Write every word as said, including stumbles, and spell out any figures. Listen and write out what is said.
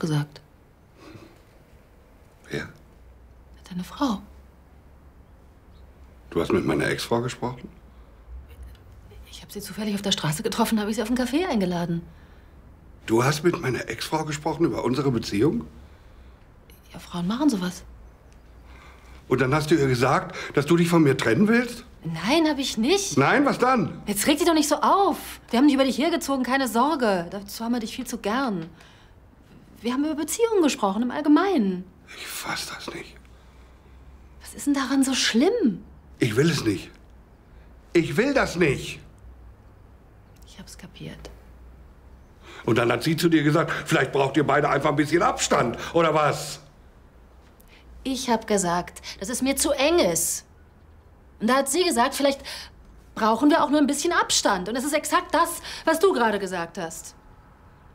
gesagt. Wer? Deine Frau. Du hast mit meiner Ex-Frau gesprochen? Ich habe sie zufällig auf der Straße getroffen, habe ich sie auf einen Café eingeladen. Du hast mit meiner Ex-Frau gesprochen über unsere Beziehung? Ja, Frauen machen sowas. Und dann hast du ihr gesagt, dass du dich von mir trennen willst? Nein, habe ich nicht. Nein, was dann? Jetzt reg dich doch nicht so auf. Wir haben dich über dich hergezogen, keine Sorge. Dazu haben wir dich viel zu gern. Wir haben über Beziehungen gesprochen, im Allgemeinen. Ich fass das nicht. Was ist denn daran so schlimm? Ich will es nicht. Ich will das nicht. Ich hab's kapiert. Und dann hat sie zu dir gesagt, vielleicht braucht ihr beide einfach ein bisschen Abstand, oder was? Ich hab gesagt, dass es mir zu eng ist. Und da hat sie gesagt, vielleicht brauchen wir auch nur ein bisschen Abstand. Und es ist exakt das, was du gerade gesagt hast.